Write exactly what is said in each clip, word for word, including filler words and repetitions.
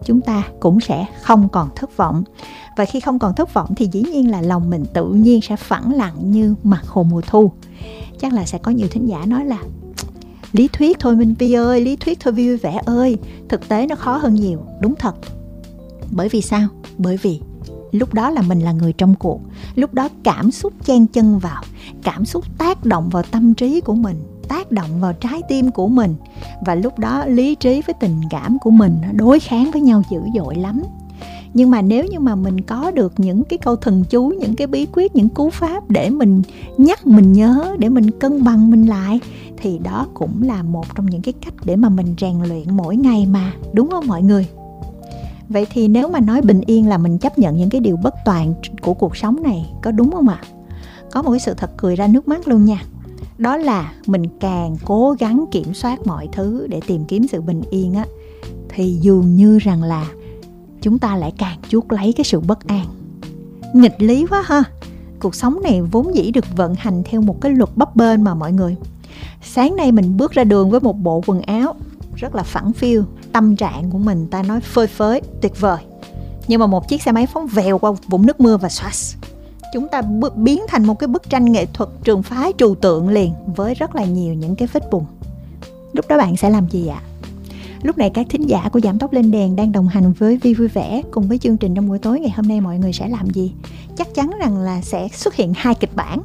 chúng ta cũng sẽ không còn thất vọng. Và khi không còn thất vọng thì dĩ nhiên là lòng mình tự nhiên sẽ phẳng lặng như mặt hồ mùa thu. Chắc là sẽ có nhiều thính giả nói là lý thuyết thôi Minh Vi ơi, lý thuyết thôi Vi vui vẻ ơi, thực tế nó khó hơn nhiều. Đúng thật. Bởi vì sao? Bởi vì lúc đó là mình là người trong cuộc. Lúc đó cảm xúc chen chân vào, cảm xúc tác động vào tâm trí của mình, tác động vào trái tim của mình. Và lúc đó lý trí với tình cảm của mình đối kháng với nhau dữ dội lắm. Nhưng mà nếu như mà mình có được những cái câu thần chú, những cái bí quyết, những cú pháp để mình nhắc mình nhớ, để mình cân bằng mình lại, thì đó cũng là một trong những cái cách để mà mình rèn luyện mỗi ngày mà, đúng không mọi người? Vậy thì nếu mà nói bình yên là mình chấp nhận những cái điều bất toàn của cuộc sống này, có đúng không ạ? Có một cái sự thật cười ra nước mắt luôn nha. Đó là mình càng cố gắng kiểm soát mọi thứ để tìm kiếm sự bình yên á, thì dường như rằng là chúng ta lại càng chuốc lấy cái sự bất an. Nghịch lý quá ha. Cuộc sống này vốn dĩ được vận hành theo một cái luật bấp bênh mà mọi người. Sáng nay mình bước ra đường với một bộ quần áo rất là phẳng phiu, tâm trạng của mình ta nói phơi phới, tuyệt vời. Nhưng mà một chiếc xe máy phóng vèo qua vũng nước mưa và xoát, chúng ta biến thành một cái bức tranh nghệ thuật trường phái trừu tượng liền, với rất là nhiều những cái vết bùn. Lúc đó bạn sẽ làm gì ạ? Lúc này các thính giả của Giảm Tốc Lên Đèn đang đồng hành với Vi Vui Vẻ cùng với chương trình trong buổi tối ngày hôm nay, mọi người sẽ làm gì? Chắc chắn rằng là sẽ xuất hiện hai kịch bản.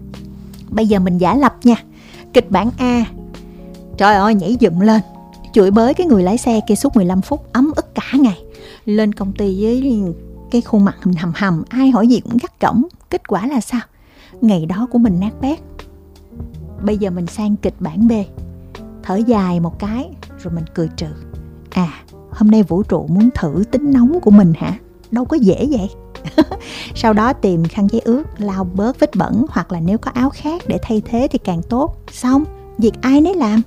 Bây giờ mình giả lập nha. Kịch bản A, trời ơi nhảy dựng lên, chửi bới cái người lái xe kia suốt mười lăm phút, ấm ức cả ngày. Lên công ty với cái khuôn mặt hầm hầm hầm, ai hỏi gì cũng gắt gỏng. Kết quả là sao? Ngày đó của mình nát bét. Bây giờ mình sang kịch bản B, thở dài một cái rồi mình cười trừ. À, hôm nay vũ trụ muốn thử tính nóng của mình hả? Đâu có dễ vậy. Sau đó tìm khăn giấy ướt lau bớt vết bẩn, hoặc là nếu có áo khác để thay thế thì càng tốt. Xong, việc ai nấy làm.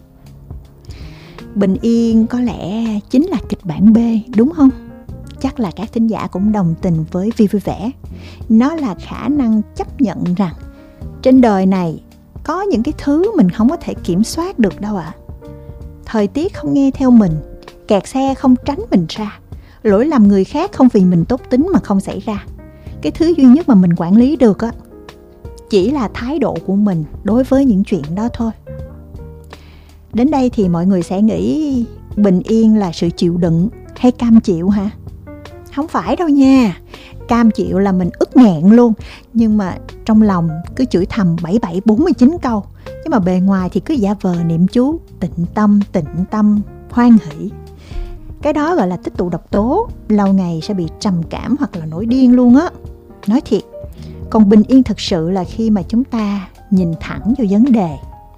Bình yên có lẽ chính là kịch bản B, đúng không? Chắc là các thính giả cũng đồng tình với Vi Vui Vẻ. Nó là khả năng chấp nhận rằng trên đời này có những cái thứ mình không có thể kiểm soát được đâu ạ. À. Thời tiết không nghe theo mình, kẹt xe không tránh mình ra, lỗi lầm người khác không vì mình tốt tính mà không xảy ra. Cái thứ duy nhất mà mình quản lý được á, chỉ là thái độ của mình đối với những chuyện đó thôi. Đến đây thì mọi người sẽ nghĩ bình yên là sự chịu đựng hay cam chịu hả? Không phải đâu nha. Cam chịu là mình ức nghẹn luôn, nhưng mà trong lòng cứ chửi thầm bảy bảy bốn mươi chín câu. Nhưng mà bề ngoài thì cứ giả vờ niệm chú tịnh tâm, tịnh tâm, hoan hỷ. Cái đó gọi là tích tụ độc tố, lâu ngày sẽ bị trầm cảm hoặc là nổi điên luôn á. Nói thiệt. Còn bình yên thực sự là khi mà chúng ta nhìn thẳng vào vấn đề.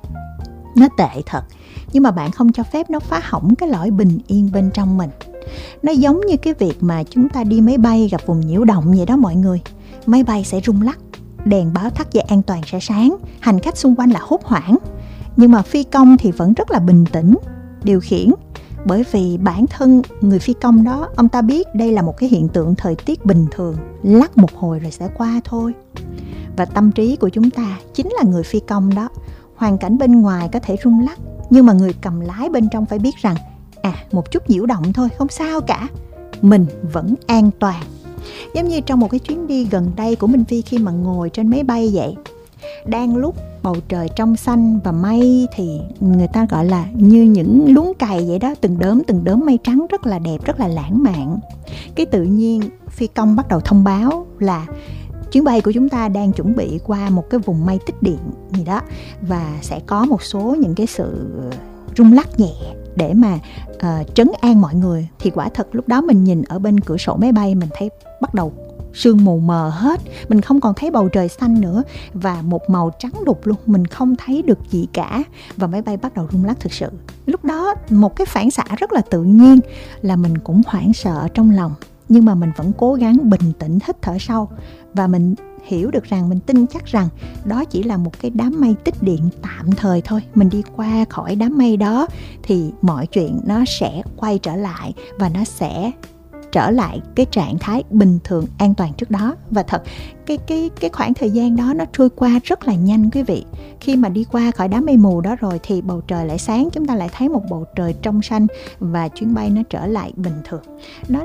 Nó tệ thật, nhưng mà bạn không cho phép nó phá hỏng cái lõi bình yên bên trong mình. Nó giống như cái việc mà chúng ta đi máy bay gặp vùng nhiễu động vậy đó mọi người. Máy bay sẽ rung lắc, đèn báo thắt dây an toàn sẽ sáng, hành khách xung quanh là hốt hoảng. Nhưng mà phi công thì vẫn rất là bình tĩnh, điều khiển. Bởi vì bản thân người phi công đó, ông ta biết đây là một cái hiện tượng thời tiết bình thường, lắc một hồi rồi sẽ qua thôi. Và tâm trí của chúng ta chính là người phi công đó. Hoàn cảnh bên ngoài có thể rung lắc, nhưng mà người cầm lái bên trong phải biết rằng à, một chút nhiễu động thôi, không sao cả, mình vẫn an toàn. Giống như trong một cái chuyến đi gần đây của Minh Vi khi mà ngồi trên máy bay vậy. Đang lúc bầu trời trong xanh và mây thì người ta gọi là như những luống cày vậy đó, từng đốm từng đốm mây trắng rất là đẹp, rất là lãng mạn. Cái tự nhiên phi công bắt đầu thông báo là chuyến bay của chúng ta đang chuẩn bị qua một cái vùng mây tích điện gì đó, và sẽ có một số những cái sự rung lắc nhẹ để mà uh, trấn an mọi người. Thì quả thật lúc đó mình nhìn ở bên cửa sổ máy bay, mình thấy bắt đầu sương mù mờ hết, mình không còn thấy bầu trời xanh nữa, và một màu trắng đục luôn, mình không thấy được gì cả, và máy bay bắt đầu rung lắc thực sự. Lúc đó một cái phản xạ rất là tự nhiên là mình cũng hoảng sợ trong lòng, nhưng mà mình vẫn cố gắng bình tĩnh hít thở sâu, và mình hiểu được rằng, mình tin chắc rằng đó chỉ là một cái đám mây tích điện tạm thời thôi. Mình đi qua khỏi đám mây đó thì mọi chuyện nó sẽ quay trở lại, và nó sẽ trở lại cái trạng thái bình thường an toàn trước đó. Và thật, cái, cái, cái khoảng thời gian đó nó trôi qua rất là nhanh quý vị. Khi mà đi qua khỏi đám mây mù đó rồi thì bầu trời lại sáng, chúng ta lại thấy một bầu trời trong xanh, và chuyến bay nó trở lại bình thường. Đó